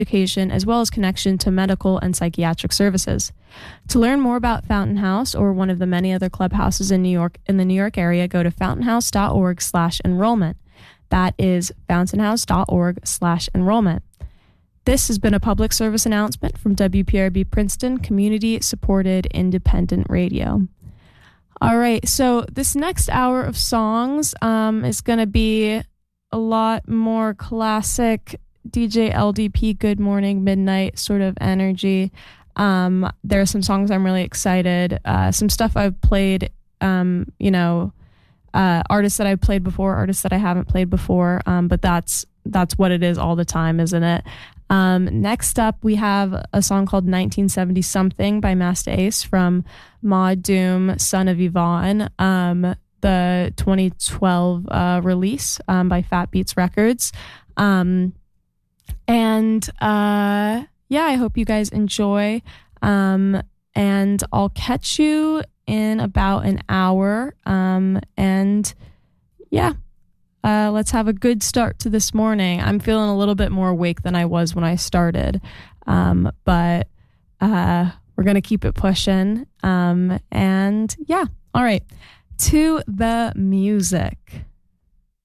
education, as well as connection to medical and psychiatric services. To learn more about Fountain House or one of the many other clubhouses in the New York area, go to fountainhouse.org/enrollment. That is fountainhouse.org/enrollment. This has been a public service announcement from WPRB Princeton, community-supported independent radio. All right, so this next hour of songs is going to be a lot more classic DJ LDP Good Morning Midnight sort of energy. There are some songs I'm really excited. Some stuff I've played, artists that I've played before, artists that I haven't played before. But that's what it is all the time, isn't it? Next up, we have a song called 1970 Something by Masta Ace from Maud Doom, Son of Yvonne, the 2012 release by Fat Beats Records. I hope you guys enjoy. And I'll catch you in about an hour. Let's have a good start to this morning. I'm feeling a little bit more awake than I was when I started. But we're going to keep it pushing. All right. To the music.